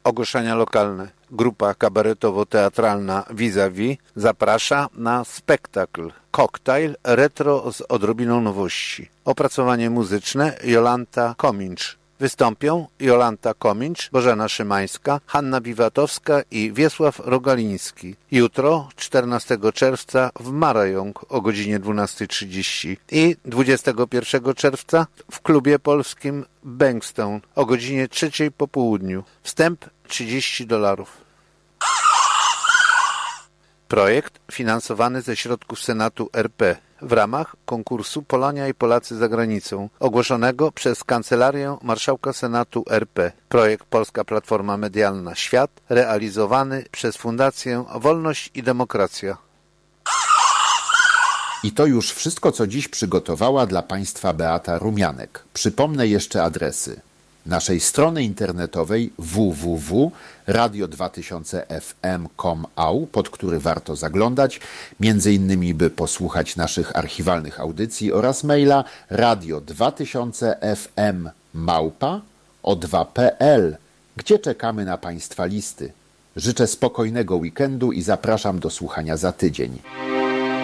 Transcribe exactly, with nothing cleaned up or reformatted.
Ogłoszenia lokalne. Grupa kabaretowo-teatralna Vis-a-Vis zaprasza na spektakl Koktajl retro z odrobiną nowości. Opracowanie muzyczne Jolanta Komincz. Wystąpią Jolanta Komincz, Bożena Szymańska, Hanna Biwatowska i Wiesław Rogaliński. Jutro, czternastego czerwca w Marajong o godzinie dwunasta trzydzieści i dwudziestego pierwszego czerwca w klubie polskim Bankstone o godzinie trzeciej po południu. Wstęp trzydzieści dolarów. Projekt finansowany ze środków Senatu R P w ramach konkursu Polonia i Polacy za granicą, ogłoszonego przez Kancelarię Marszałka Senatu R P. Projekt Polska Platforma Medialna Świat, realizowany przez Fundację Wolność i Demokracja. I to już wszystko, co dziś przygotowała dla Państwa Beata Rumianek. Przypomnę jeszcze adresy naszej strony internetowej w w w kropka radio dwa tysiące f m kropka com au, pod który warto zaglądać, między innymi by posłuchać naszych archiwalnych audycji, oraz maila radio dwa tysiące f m małpa o dwa kropka p l, gdzie czekamy na Państwa listy. Życzę spokojnego weekendu i zapraszam do słuchania za tydzień.